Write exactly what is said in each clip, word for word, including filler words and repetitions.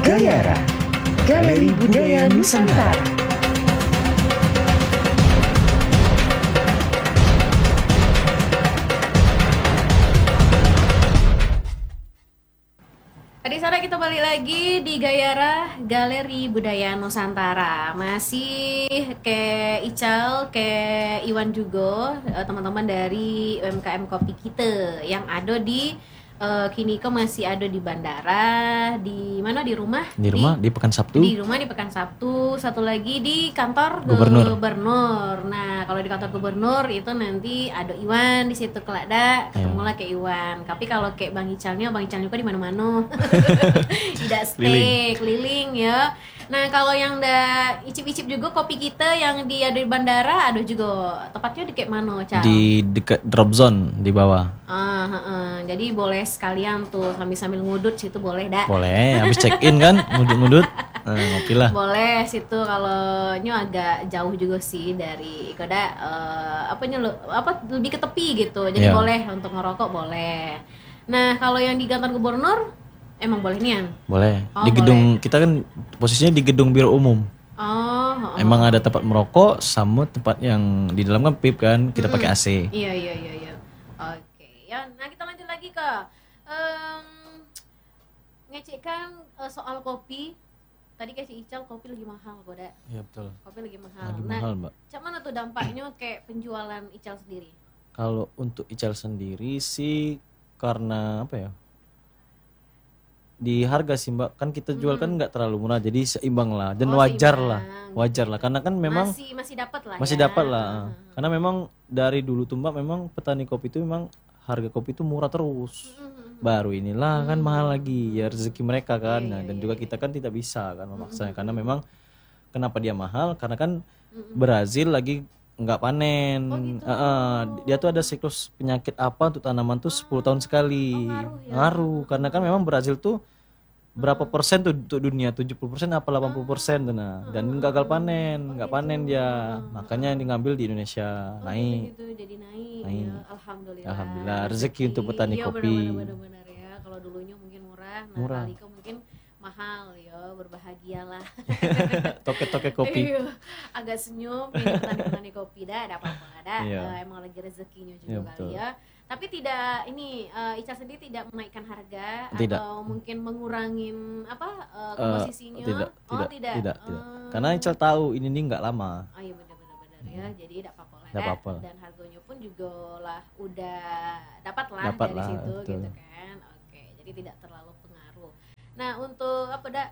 Gayara, Galeri Budaya Nusantara. Tadi sore kita balik lagi di Gayara Galeri Budaya Nusantara. Masih ke Ical, ke Iwan juga, teman-teman dari U M K M Kopi kita yang ada di uh, kini kok masih ada di bandara, di mana di rumah? Di rumah di, di Pekan Sabtu. Di rumah di Pekan Sabtu, satu lagi di kantor Gubernur. Gubernur. Nah, kalau di kantor Gubernur itu nanti ada Iwan di situ kelada, ketemu lah ke Iwan. Tapi kalau kayak Bang Icalnya, Bang Icalnya juga di mana-mana. Tidak stay, keliling ya. Nah, kalau yang udah icip-icip juga kopi kita yang di ada di bandara, ada juga. Tepatnya di kayak mana, Cal? Di dekat drop zone di bawah. Ah, uh, uh. Jadi boleh sekalian tuh sambil-sambil ngudut situ boleh dah. Boleh, habis check in kan, ngudut-ngudut. Nah, ngopi lah. Boleh situ kalau nyu agak jauh juga sih dari koda uh, apa nyu apa lebih ke tepi gitu. Jadi Yeah. boleh untuk ngerokok boleh. Nah, kalau yang di kantor gubernur emang boleh nian? Boleh. Oh, Di gedung boleh. kita kan posisinya di gedung biro umum. Oh, oh. Emang ada tempat merokok sama tempat yang di dalam kan pip kan, kita pakai A C. Iya iya iya iya. Oke, ya. Nah, kita lanjut lagi ke um, ngecekkan uh, soal kopi. Tadi kasih Ical kopi lagi mahal kok, Dak. Iya betul. Kopi lagi mahal. Lagi nah, mahal, Mbak. Cak mana tuh dampaknya kayak penjualan Ical sendiri? Kalau untuk Ical sendiri sih karena apa ya? Di harga sih Mbak, kan kita jual kan nggak terlalu murah, jadi seimbang lah dan Oh, wajar seimbang. lah, wajar lah, karena kan memang masih masih dapat lah masih ya. dapat lah, karena memang dari dulu tuh Mbak, memang petani kopi itu memang harga kopi itu murah terus, baru inilah kan mahal lagi, ya rezeki mereka kan, nah, dan juga kita kan tidak bisa kan memaksanya, karena memang kenapa dia mahal, karena kan Brazil lagi nggak panen. Oh, gitu. Uh, uh, dia tuh ada siklus penyakit apa untuk tanaman tuh sepuluh tahun sekali. Oh, ngaruh ya? Ngaruh, karena kan memang Brazil tuh berapa persen tuh untuk dunia, tujuh puluh persen apa delapan puluh persen tuh, nah, dan gagal panen, nggak panen dia, makanya yang diambil di Indonesia Oh, naik. gitu, jadi naik, Naik. ya. Alhamdulillah. Alhamdulillah, rezeki untuk petani Iya, kopi. benar-benar benar ya. Kalau dulunya mungkin murah, nah Murah. kali kau mungkin mahal ya, berbahagialah. Toke-toke kopi. Iya, agak senyum ini petani-petani kopi dah, ada apa-apa ada. Iya. Eh, emang lagi rezekinya juga Iya, kali betul. ya. Tapi tidak ini uh, Ica sendiri tidak menaikkan harga Tidak. atau mungkin mengurangin apa uh, Eh, komposisinya? tidak, Oh, tidak, tidak. tidak, tidak. Eh, Karena Ical tahu ini nih nggak lama. Oh iya benar-benar benar ya. Jadi tidak apa-apa lah. Tidak dah. apa-apa. Dan harganya pun juga lah udah dapat lah Dapat dari lah, situ betul. gitu kan. Oke, jadi tidak terlalu pengaruh. Nah, untuk apa dah?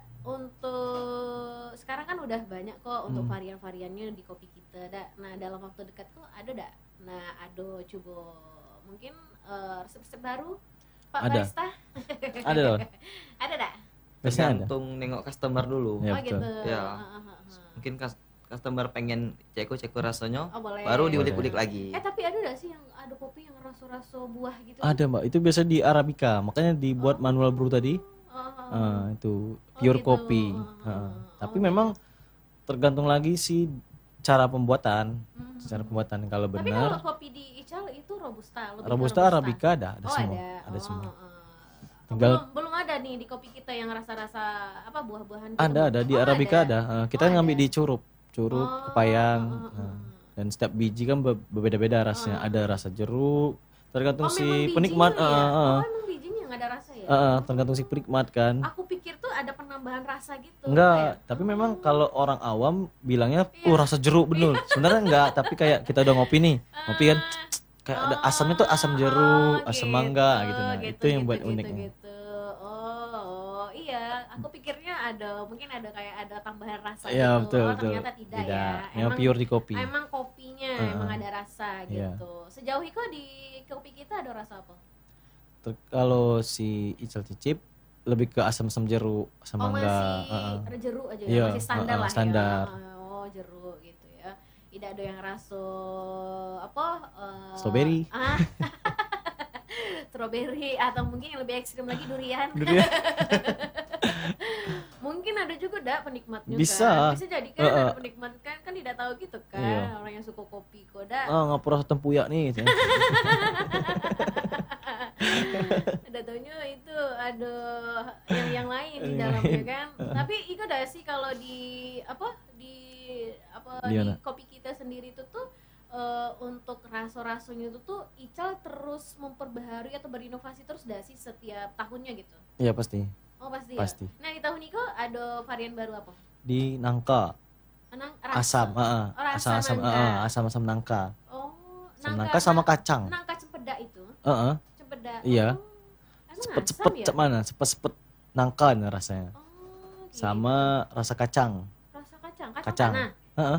Untuk sekarang kan udah banyak kok untuk Hmm. varian-variannya di kopi kita dah. Nah, dalam waktu dekat tuh ada dah. Nah, ada coba mungkin eh, resep-resep baru Pak Ada. Barista. Ada loh. Ada dah. Biasanya ada. Tergantung nengok customer dulu. Ya, oh betul. gitu. Ya. Ah, ah, ah, ah. Mungkin kas- customer pengen ceko-ceko rasanya, Oh, boleh. baru diulik-ulik lagi. Eh tapi ada gak sih yang ada kopi yang rasa-rasa buah gitu? Ada Mbak, itu biasa di Arabica, makanya dibuat manual brew tadi. Oh, oh, oh. Ah, itu Oh, pure gitu. kopi. Oh, Ah, oh, tapi oh. memang tergantung lagi sih cara pembuatan. Hmm. Cara pembuatan kalau Tapi kalau benar kopi di Ical itu robusta, lebih ke robusta Arabica ada, ada Oh, semua. ada. Ada Oh, semua. oh. Tinggal- belum, belum ada nih di kopi kita yang rasa-rasa apa buah-buahan gitu. Ada, ada di Oh, Arabica ada. Ah, kita Oh, ngambil ada. di curup, curup, Oh, kepayang. oh, oh, oh. Nah, dan setiap biji kan be- berbeda-beda rasanya. Ada rasa jeruk, tergantung Oh, si memang bijinya penikmat. ya? ah, ah, Oh, emang bijinya yang ada rasa ya? ah, ah, tergantung si penikmat kan. Aku pikir tuh ada penambahan rasa gitu. Enggak, Kayak, tapi memang kalau orang awam bilangnya, Iya. uh rasa jeruk bener. Sebenarnya enggak, tapi kayak kita udah ngopi nih, ngopi kan, kayak ada Oh, asamnya tuh asam oh, jeruk, asam mangga gitu. Nah, gitu, itu yang gitu, buat gitu, uniknya. Gitu. Oh, oh, iya. Aku pikirnya ada, mungkin ada kayak ada tambahan rasa Iya, gitu. betul, oh, betul. ternyata tidak, Tidak, ya. memang pure di kopi. Emang kopinya Uh-uh. emang ada rasa Iya. gitu. Sejauh itu di kopi kita ada rasa apa? Ter- kalau si Ical cicip lebih ke asam-asam jeruk, asam Oh, mangga. masih ah, ah. jeruk aja ya, Iya, masih standar uh-uh, lah standar. ya. Oh, jeruk gitu ya. Tidak ada yang rasa apa? eh, Strawberry. Ah. Strawberry atau mungkin yang lebih ekstrim lagi durian. Durian. Mungkin ada juga dah penikmatnya Bisa. kan. Bisa jadi kan Uh-uh. ada penikmat kan kan tidak tahu gitu kan. Iya. Orang yang suka kopi kok dah. Ah, ngapur rasa tempuyak nih. Ada taunya itu ada yang yang lain di dalamnya kan. Tapi Iko udah sih kalau di apa di apa Di di, mana? kopi kita sendiri itu tuh eh, untuk raso-rasonya itu tuh Ical terus memperbaharui atau berinovasi terus dah sih setiap tahunnya gitu. Iya pasti. Oh pasti, Pasti. ya. Nah di tahun Iko ada varian baru apa? Di nangka, Anang, asam, heeh. Oh, rasa asam asam nangka. heeh, asam asam nangka. Oh, Asam nangka sama kacang. Nangka cempedak itu. Heeh. Cempedak. Iya. Oh, emang Cepet-cepet asam ya? cep mana? Cepet-cepet nangka nih rasanya. Oh, gitu. Sama rasa kacang. Rasa kacang, kacang, Kacang. tanah. Heeh.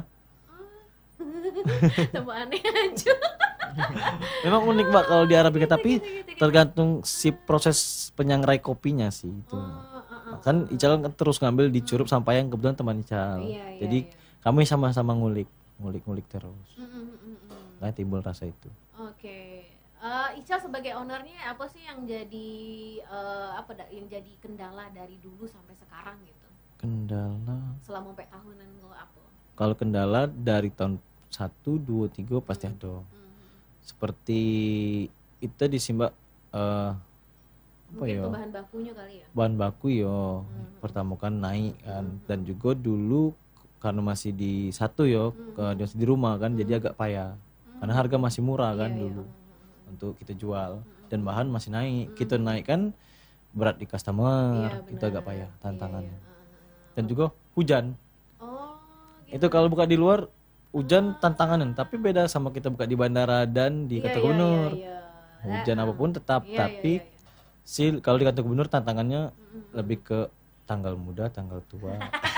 Tambah aneh aja. Memang unik Mbak kalau di Arabica, Gitu, tapi gitu, gitu, gitu. tergantung si proses penyangrai kopinya sih itu. Oh, uh, uh, Kan Ical kan terus ngambil dicurup sampai yang kebetulan teman Ical. Iya, iya, Jadi iya. kami sama-sama ngulik, ngulik-ngulik terus. Mm, mm, mm, mm. Nah, timbul rasa itu. Oke. Eh, Ical sebagai ownernya apa sih yang jadi eh, apa da- yang jadi kendala dari dulu sampai sekarang gitu? Kendala. Selama empat tahunan lo apa? Kalau kendala dari tahun satu, dua, tiga pasti ada. Hmm. Seperti itu di sini Mbak, eh, apa Mungkin ya? itu bahan bakunya kali ya. Bahan baku yo Hmm. pertama kan naik kan, dan juga dulu karena masih di satu yo ke masih di rumah kan, jadi agak payah karena harga masih murah kan Iya, iya. dulu untuk kita jual, dan bahan masih naik, kita naik kan berat di customer, Iya, itu benar. agak payah tantangannya. Iya, iya. Ah, Dan juga hujan, Oh, itu kalau buka di luar hujan tantanganan, tapi beda sama kita buka di bandara dan di Iya, kantor iya, gubernur. iya, iya. Hujan Ah, apapun tetap, iya, tapi iya, iya. si kalau di kantor gubernur tantangannya lebih ke tanggal muda, tanggal tua.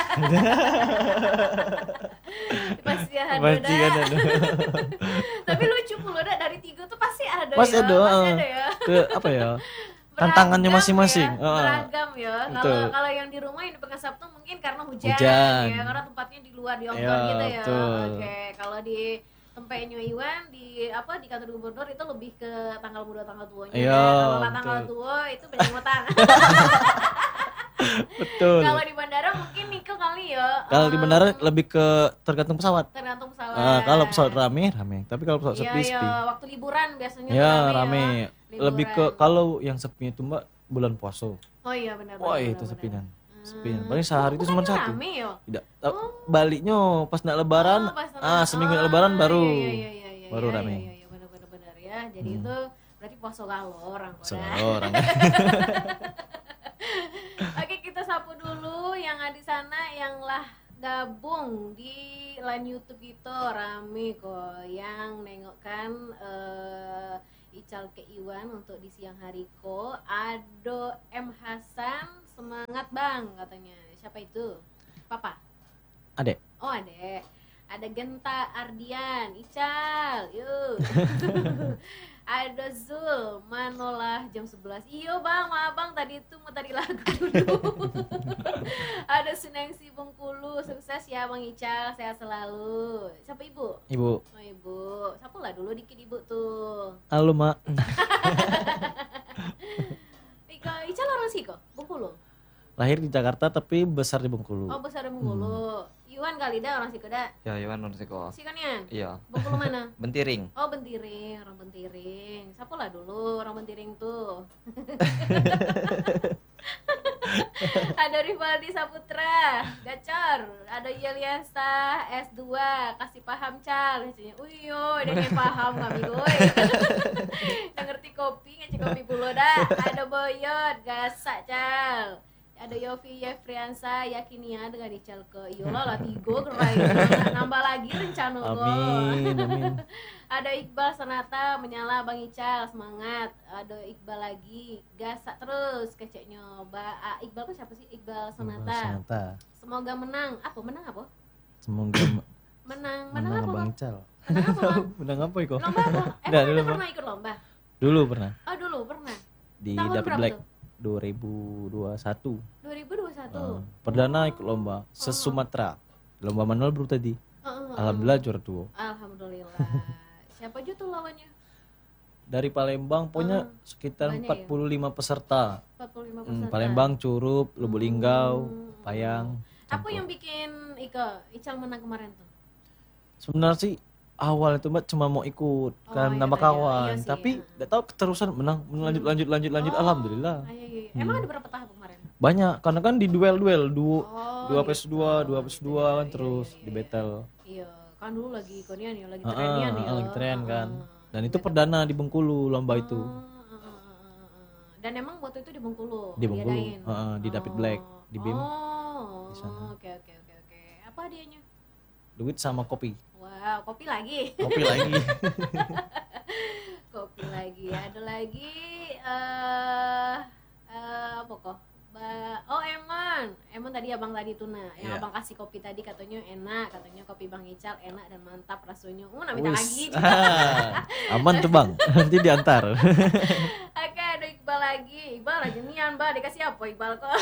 Pasti ada. Pasti kan dah. ada. Tapi lucu pula dah, dari tiga tuh pasti ada Pasti ya. ada, Pasti eh. ada ya. Ke apa ya? Tantangannya Beragam masing-masing. ya, Heeh. beragam ya. Kalau Betul. kalau yang di rumah yang di Pekan Sabtu mungkin karena hujan, Hujan. ya, karena tempatnya di luar di outdoor Iya, gitu ya. betul. Oke, kalau di tempatnya Iwan di apa di kantor gubernur itu lebih ke tanggal muda tanggal tuanya. Iya, Kalau lah tanggal betul. tua itu banyak ngutang. Betul. Kalau di bandara mungkin Niko kali ya. Kalau di eh, bandara lebih ke tergantung pesawat. tergantung pesawat. Eh, kalau pesawat rame, rame. Tapi kalau pesawat Iya, sepi, iya, sepi. waktu liburan biasanya tuh Ya, rame. rame. ya. Lebih ke Liburan. kalau yang sepinya itu Mbak bulan puasa. Oh iya benar. Wah, benar, itu benar, sepinan. benar. Sepinan. Hmm. Paling sehari itu cuma Bukannya satu. Rame ya. Tidak. eh, Baliknya pas nak lebaran, Oh, pas ah seminggu nak lebaran oh, baru. iya, iya, iya, iya, baru iya, rame. Iya, iya, benar benar benar ya. Jadi itu berarti poso galo orang. Soalnya Korea. orang. Oke, kita sapu dulu yang ada di sana yang lah gabung di line YouTube itu rame kok yang nengok kan eh, Ical ke Iwan untuk di siang hari ko. Ado M Hasan, semangat bang katanya. Siapa itu? Papa? Adek. Oh adek. Ada Genta Ardian, Ical, yuk. Ada Zul, Manolah jam sebelas. Iyo bang, maaf bang tadi itu mau tadi lagu dulu. Ada Sunengsi Bengkulu, sukses ya bang Ical, sehat selalu. Siapa ibu? Ibu. Oh ibu, siapa lah dulu dikit ibu tuh. Halo, Mak. Ika Ical orang sih kok, Bengkulu. Lahir di Jakarta tapi besar di Bengkulu. Oh besar di Bengkulu. Iwan kali dah orang Siko dah. Ya, Iwan Nursikol. Sikonian? Iya. Bengkulu mana? Bentiring. Oh Bentiring, orang Bentiring. Siapa lah dulu orang Bentiring tuh? Ada Rivaldi Saputra, Gacor. Ada Yeliasa S dua, kasih paham Cal. Uyo, dia kayak paham kami gue. Yang ngerti kopi, ngecek kopi puluh dah. Ada Boyot, gasak Cal. Ada Yofi Yefriansa, yakinia dengan dical ke Iyola lah tiga gerai. Nambah lagi rencana gue. Amin, amin. Ada Iqbal Sonata, menyala Bang Ical, semangat. Ada Iqbal lagi, gasak terus keceknya. Ba ah, Iqbal tuh siapa sih? Iqbal Sonata. Sonata. Semoga menang. Apa menang apa? Semoga me- Menang, menang, menang apa Bang bang? Ical. Menang apa bang? Menang apa Iko? Lomba apa? Eh, Nggak, Anda dulu, Bang. pernah ikut lomba? Dulu pernah Oh dulu pernah. di Tahun Dapat berapa Black tuh? dua ribu dua puluh satu. dua ribu dua puluh satu. Uh, perdana ikut lomba se-Sumatera. Lomba manual baru tadi. Oh, oh, oh. Alhamdulillah juara dua. Alhamdulillah. Siapa aja tuh lawannya? Dari Palembang punya Ah, sekitar banyak empat puluh lima peserta. empat puluh lima Hmm, peserta. Palembang, Curup, Lubuk Linggau, Hmm. Payang. Apa Campur. yang bikin Ika Ical menang kemarin tuh? Sebenarnya sih awal itu mbak cuma mau ikut kan ikut nambah aja. kawan, Iya sih, tapi ya. nggak tahu keterusan menang lanjut lanjut lanjut lanjut Oh, alhamdulillah. ah, iya, iya, iya. Emang ada berapa tahap kemarin? Banyak karena kan di duel-duel dua Oh, dua gitu. versus dua dua versus Gitu dua ya, kan iya, terus iya, di iya. battle. Iya, kan dulu lagi ikonian ya, lagi Heeh, trendian ya. heeh, lagi tren kan. Heeh. Dan itu perdana di Bengkulu lomba itu. Oh, heeh, heeh, heeh, heeh. Dan emang waktu itu di Bengkulu Di Bengkulu, diadain? heeh, di David Black, di B I M. Oh, Di sana. oke oke oke oke. Apa hadiahnya? Duit sama kopi. Wow, kopi lagi. Kopi lagi. Kopi lagi. Ada lagi eh eh, apa kok? Ba- oh Emon, Emon tadi abang tadi tuna, yang Iya. abang kasih kopi tadi katanya enak, katanya kopi Bang Ical enak dan mantap rasanya. Uh, nak minta Wis. lagi. Ah, aman tuh bang, nanti diantar. Oke, ada Iqbal lagi. Iqbal lagi nian, Mbak. Dikasih apa Iqbal kok?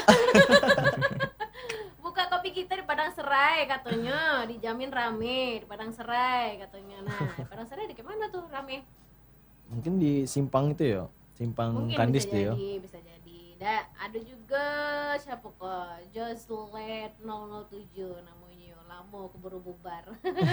Buka kopi kita di Padang Serai katanya, dijamin rame di Padang Serai katanya. Nah, di Padang Serai di mana tuh rame? Mungkin di simpang itu ya, simpang Mungkin Kandis bisa tuh ya. jadi, bisa jadi. Da, ada juga siapa kok? Joslet nol nol tujuh namanya. Lama keburu bubar.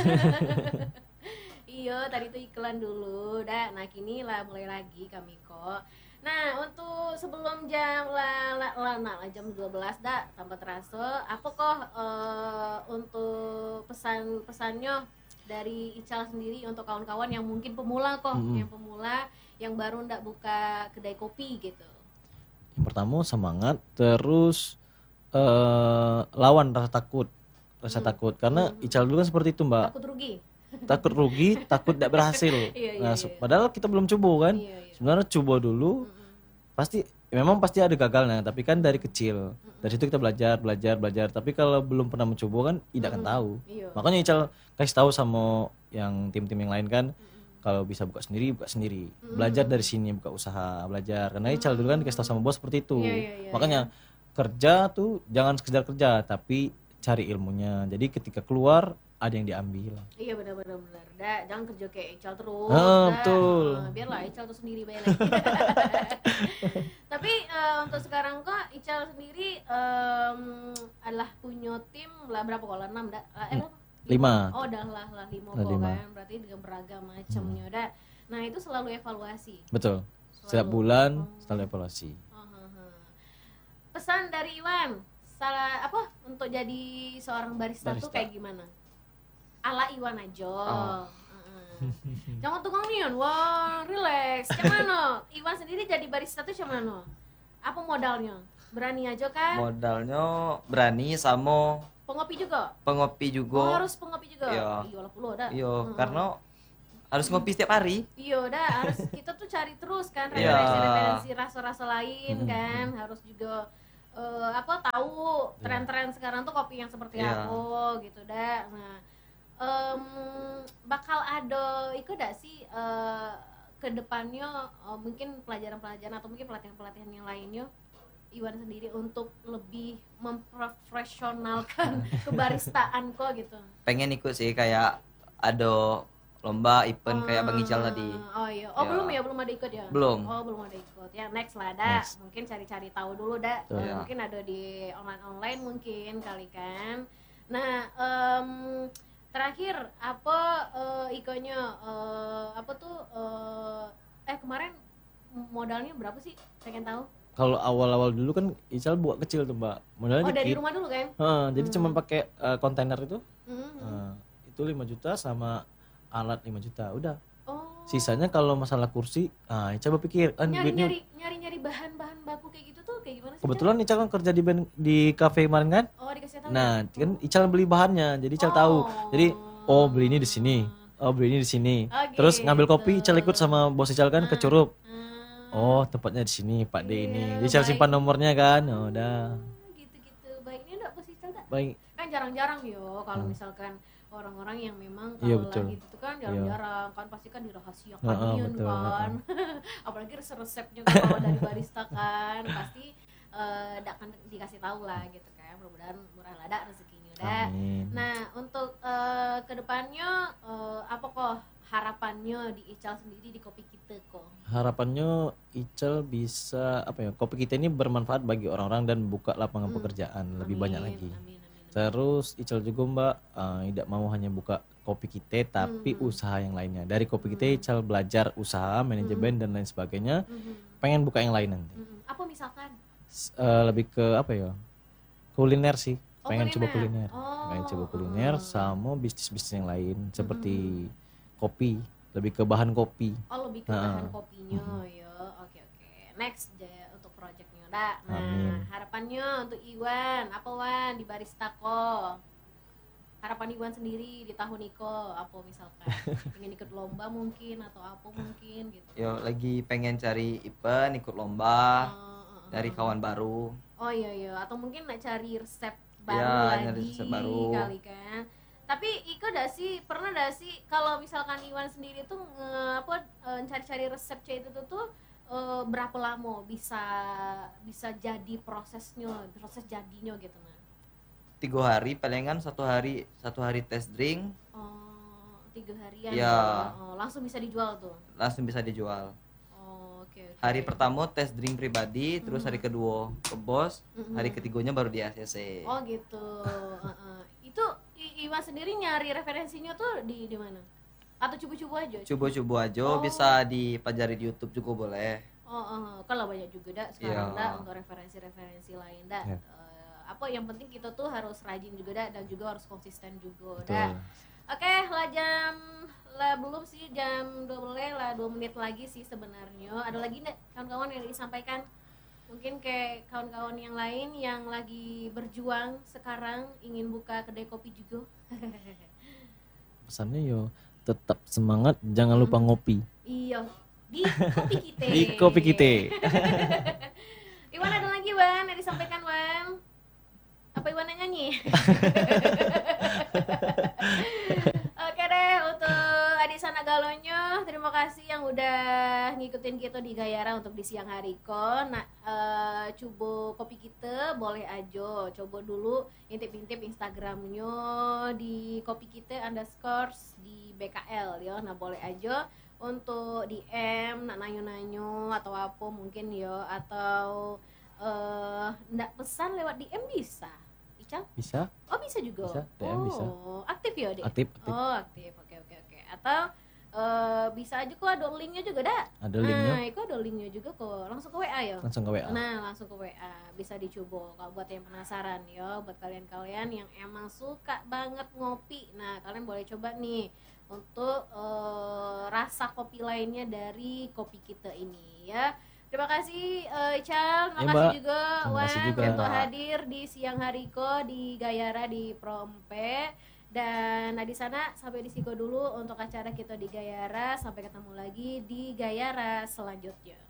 Iya, tadi tuh iklan dulu. Dah, nah kini lah mulai lagi kami kok. Nah, untuk sebelum jam lah lah lah nah, lah, jam dua belas dah tanpa terasa, apa kok eh, untuk pesan-pesannya dari Ical sendiri untuk kawan-kawan yang mungkin pemula kok, Mm-mm. yang pemula yang baru ndak buka kedai kopi gitu. Yang pertama semangat, terus eh, lawan rasa takut, rasa Hmm. takut. Karena Hmm. Ical dulu kan seperti itu mbak, Takut rugi. takut rugi, takut tidak berhasil. Iya, iya, Nah, iya. se- padahal kita belum coba kan. Iya, iya. Sebenarnya coba dulu, Mm-mm. pasti memang pasti ada gagalnya, tapi kan dari kecil. Dari situ kita belajar, belajar, belajar. Tapi kalau belum pernah mencoba kan tidak akan tahu. Iya. Makanya Ical kasih tahu sama yang tim-tim yang lain kan, kalau bisa buka sendiri, buka sendiri. Belajar dari sini, buka usaha, belajar. Karena Ical dulu kan dikasih tahu sama bos seperti itu. Iya, iya, iya, Makanya kerja tuh jangan sekedar kerja, tapi cari ilmunya. Jadi ketika keluar ada yang diambil. Iya benar-benar benar. Dah, jangan kerja kayak Ical terus. Ah, dah. betul. Ah, biarlah Ical tuh sendiri bayar lagi. Tapi eh, untuk sekarang kok Ical sendiri em, adalah punya tim lah berapa kalau enam dah? Eh, berapa? Lima. Oh, dah lah lah lima Lah, kok lima. kan. Berarti dengan beragam macamnya dah. Nah, itu selalu evaluasi. Betul. Setiap Selalu. bulan Oh. selalu evaluasi. Ah, ah, ah. Pesan dari Iwan, salah apa untuk jadi seorang barista, tuh Barista. kayak gimana? Ala Iwan aja. Oh. Heeh. Jangan tukang nian, wah relax. Gimana? Iwan sendiri jadi barista tuh gimana? Apa modalnya? Berani aja kan? Modalnya berani sama Pengopi juga? pengopi Oh, juga. harus pengopi juga? Iya. Iya lah puluh dah. Iya, Heeh. karena harus ngopi setiap hari. Iya dah, harus kita tuh cari terus kan Iya. referensi-referensi rasa-rasa lain kan, harus juga eh, apa tahu tren-tren sekarang tuh kopi yang seperti Iya. apa gitu dah. Nah, em, bakal ada ikut gak sih eh, ke depannya eh, mungkin pelajaran-pelajaran atau mungkin pelatihan-pelatihan yang lainnya Iwan sendiri untuk lebih memprofesionalkan kebaristaan kok gitu. Pengen ikut sih kayak ada lomba event kayak Bang Ical tadi. Oh iya. Oh Ya. belum ya, belum ada ikut ya? Belum. Oh belum ada ikut. Ya next lah dah. Next. Mungkin cari-cari tahu dulu dah. Betul. Eh, Ya. Mungkin ada di online-online mungkin kali kan. Nah, em, terakhir apa eh, ikonya eh, apa tuh eh, eh kemarin modalnya berapa sih? Pengen tahu. Kalau awal-awal dulu kan Ical buat kecil tuh mbak, modalnya Oh dari dikit. rumah dulu kan? Heeh, jadi cuma pakai eh, kontainer itu, Hmm. eh, itu lima juta sama alat lima juta, udah. Oh. Sisanya kalau masalah kursi, ah Ical berpikir, kan duitnya. Nyari-nyari nyari-nyari bahan-bahan baku kayak gitu tuh kayak gimana sih? Cak? Kebetulan Ical kan kerja di band- di kafe kemarin kan. Oh dikasih tahu. Nah, kan Ical beli bahannya, jadi Ical tahu. Jadi, oh beli ini di sini, oh beli ini di sini. Oh, Terus ngambil gitu. kopi, Ical ikut sama bos Ical kan ke Curup. Hmm. Oh, tempatnya di sini, Pak D Iya, ini. Jadi Ical baik. simpan nomornya kan. Oh, udah. Gitu-gitu. Baiknya enggak posisi enggak? Baik. Kan jarang-jarang yo kalau misalkan orang-orang yang memang Hmm. Iya, kalau betul. lagi itu kan jarang-jarang kan pasti kan dirahasiakan Heeh, ian betul, kan. Apalagi resep-resepnya kan kalau dari barista kan pasti eh ndak akan dikasih tahu lah gitu kan. Mudah-mudahan murah lada rezekinya udah. Amin. Nah, untuk eh, kedepannya eh, apa kok harapannya di Ical sendiri di kopi kita kok? Harapannya Ical bisa apa ya? Kopi kita ini bermanfaat bagi orang-orang dan buka lapangan pekerjaan lebih Amin, banyak lagi. Amin, amin, Terus Ical juga Mbak eh, tidak mau hanya buka kopi kita tapi Hmm. usaha yang lainnya. Dari kopi kita Ical belajar usaha, manajemen dan lain sebagainya. Mhm. Pengen buka yang lain nanti. Mhm. Apa misalkan? S- eh, lebih ke apa ya? Kuliner sih. Oh, Pengen coba kuliner. kuliner. Oh, Pengen coba kuliner sama bisnis-bisnis yang lain seperti kopi, lebih ke bahan kopi. Oh, lebih ke Nah. bahan kopinya ya. Oke oke. Next deh untuk projectnya dah. Nah, Amin. harapannya untuk Iwan apa Wan di Baristako? Harapan Iwan sendiri di tahun Iko apa misalkan? Pengen ikut lomba mungkin atau apa mungkin gitu. Yo lagi pengen cari event, ikut lomba Oh, oh, oh. dari kawan baru. Oh iya iya, atau mungkin nak cari resep baru Ya, lagi nyari resep baru. kali kan. Tapi Iko dah sih pernah dah sih kalau misalkan Iwan sendiri tuh nge, apa eh, cari-cari resep C itu tuh, tuh eh, berapa lama bisa bisa jadi prosesnya, proses jadinya gitu nah. Tiga hari palingan satu hari satu hari test drink Oh, tiga harian Ya. ya. Oh, langsung bisa dijual tuh. langsung bisa dijual. Oh, oke oke. Hari pertama test drink pribadi, terus hari kedua ke bos, Mm-mm. hari ketiganya baru di A C C. Oh gitu. Heeh. Itu I- Iwan sendiri nyari referensinya tuh di di mana? Atau cubu-cubu aja? Coba-coba aja Oh. bisa dipelajari di YouTube juga boleh. Oh, oh, kalau banyak juga dak sekarang Iya. dak untuk referensi-referensi lain dak. Iya. Eh, apa yang penting kita tuh harus rajin juga dak dan juga harus konsisten juga Betul. dak. Oke, lah jam lah belum sih jam dua belas lah dua menit lagi sih sebenarnya. Ada lagi enggak kawan-kawan yang disampaikan? Mungkin kayak kawan-kawan yang lain yang lagi berjuang sekarang ingin buka kedai kopi juga. Pesannya yo tetap semangat, jangan lupa ngopi. Iya, di kopi kita. Di kopi kita. Iwan ada lagi Wan yang disampaikan Wan? Apa Iwan yang nyanyi? Oke deh untuk Adik Sana Galonyo, terima kasih yang udah ngikutin kita di Gayara untuk di siang hari ko. Nah, eh, coba kopi kita boleh aja, coba dulu intip-intip Instagramnya di kopi kita underscore di B K L ya. Nah boleh aja untuk D M, nak nanyo-nanyo atau apa mungkin ya, atau eh ndak pesan lewat D M bisa. Ical? Bisa? Oh bisa juga. Bisa, D M oh, bisa. aktif ya dek. Aktif, aktif. Oh aktif, oke oke oke. Atau eh, bisa aja kok ada linknya juga dak. Ada linknya. Nah, itu ada linknya juga kok. Langsung ke W A ya. Langsung ke W A. Nah, langsung ke W A. Bisa dicoba kalau buat yang penasaran ya, buat kalian-kalian yang emang suka banget ngopi. Nah, kalian boleh coba nih untuk eh, rasa kopi lainnya dari kopi kita ini ya. Terima kasih eh, Ical, terima Ya, kasih Mbak. juga Terima Wan kasih juga. untuk hadir di siang hariko di Gayara di Prompe. Dan nah di sana sampai di situ dulu untuk acara kita di Gayara. Sampai ketemu lagi di Gayara selanjutnya.